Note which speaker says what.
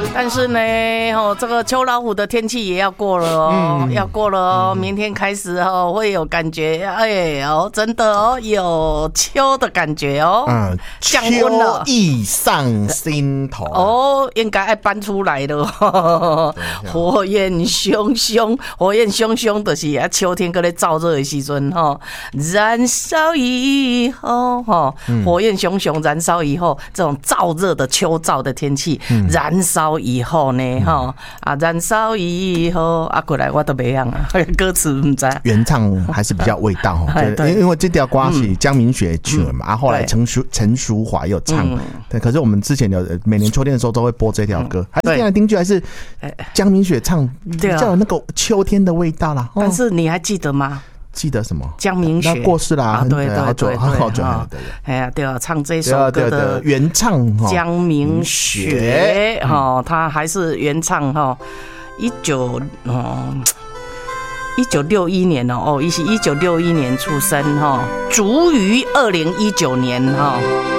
Speaker 1: 但是呢，这个秋老虎的天气也要过了哦，要过了哦，明天开始哦，会有感觉，哎哦，真的哦，有秋的感觉哦，降温了，
Speaker 2: 秋意上心头
Speaker 1: 哦，应该要搬出来了，火焰熊熊，火焰熊熊就是啊，秋天搁咧燥热的时阵哈，燃烧以后哈，火焰熊熊燃烧以后，这种燥热的秋燥的天气，燃烧以后呢，哈啊，燃烧以后啊，过来我都没样啊，歌词唔知。
Speaker 2: 原唱还是比较味道哈，因为这条歌是江明雪唱的嘛，啊，后来陈淑华又唱，对，可是我们之前有每年秋天的时候都会播这条歌，还是听来听去还是江明雪唱，比较有那个秋天的味道啦。
Speaker 1: 但是你还记得吗？
Speaker 2: 记得什么？
Speaker 1: 江明雪
Speaker 2: 过世啦，
Speaker 1: 对，
Speaker 2: 好久，
Speaker 1: 哎呀，对啊，唱这首歌的
Speaker 2: 原唱
Speaker 1: 江明雪哈，他还是原唱哈，1961年哦，1961年出生哈，卒于2019年哈。